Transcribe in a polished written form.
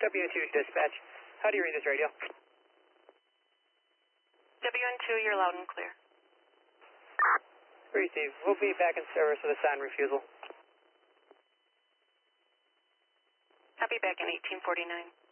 WN2 dispatch. How do you read this radio? WN2, you're loud and clear. Receive. We'll be back in service with a sign refusal. I'll be back in 1849.